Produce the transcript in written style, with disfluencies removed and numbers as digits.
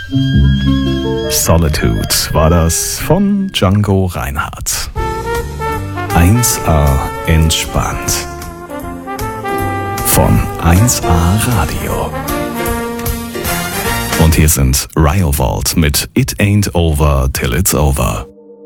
Solitude war das von Django Reinhardt. 1A entspannt. Von 1A Radio. Und hier sind Riovault mit It Ain't Over Till It's Over.